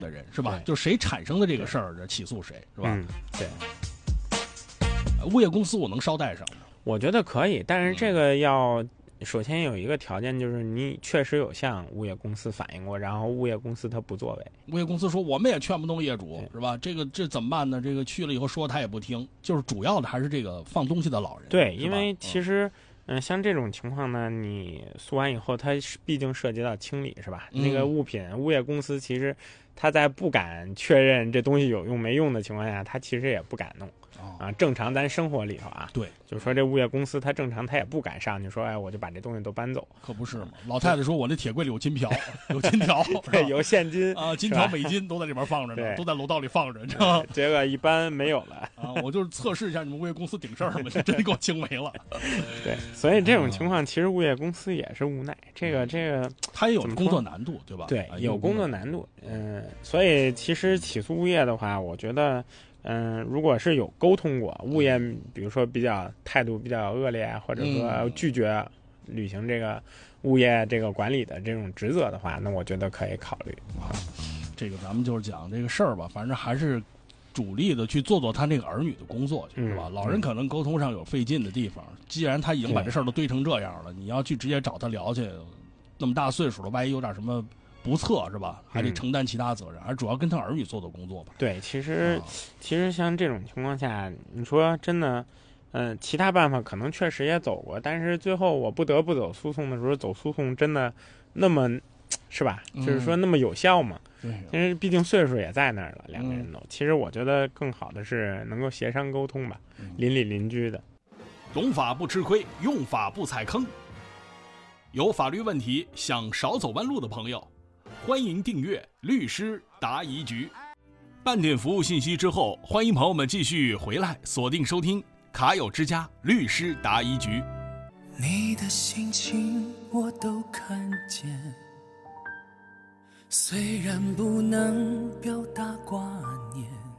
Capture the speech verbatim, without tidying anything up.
的人是吧？就是谁产生的这个事儿，起诉谁是吧？ 嗯，对。 物业公司我能捎带上吗？ 我觉得可以，但是这个要。首先有一个条件，就是你确实有向物业公司反映过，然后物业公司他不作为。 物业公司说我们也劝不动业主，是吧？这个这怎么办呢？这个去了以后说他也不听，就是主要的还是这个放东西的老人。 对，因为其实嗯、呃，像这种情况呢，你诉完以后，它毕竟涉及到清理，是吧？嗯、那个物品，物业公司其实他在不敢确认这东西有用没用的情况下，他其实也不敢弄。啊，正常咱生活里头啊， 对， 就是说这物业公司他正常他也不敢上去说，哎，我就把这东西都搬走， 可不是嘛？老太太说我那铁柜里有金条，有金条， 对，有现金啊，金条美金都在里边放着呢，都在楼道里放着，知道吗？这个一般没有了啊，我就是测试一下你们物业公司顶事儿嘛，真给我惊没了。 对，所以这种情况其实物业公司也是无奈，这个这个他也有工作难度，对吧？ 对，有工作难度，嗯，所以其实起诉物业的话，我觉得。嗯，如果是有沟通过，物业比如说比较态度比较恶劣，或者说拒绝履行这个物业这个管理的这种职责的话，那我觉得可以考虑。 啊，这个咱们就是讲这个事儿吧，反正还是主力的去做做他那个儿女的工作去，是吧？ 嗯、 老人可能沟通上有费劲的地方，既然他已经把这事儿都堆成这样了，你要去直接找他聊去，那么大岁数了，万一有点什么。不测是吧？还得承担其他责任，而主要跟他儿女做的工作吧。 对，其实、啊、其实像这种情况下，你说真的，嗯、呃，其他办法可能确实也走过，但是最后我不得不走诉讼的时候，走诉讼真的那么，是吧？ 嗯、 就是说那么有效吗？ 对， 因为毕竟岁数也在那儿了，两个人都。嗯、其实我觉得更好的是能够协商沟通吧， 嗯、 邻里邻居的。 懂法不吃亏，用法不踩坑。有法律问题想少走弯路的朋友。欢迎订阅律师答疑局。半点服务信息之后，欢迎朋友们继续回来锁定收听卡友之家律师答疑局。 你的心情我都看见，虽然不能表达挂念，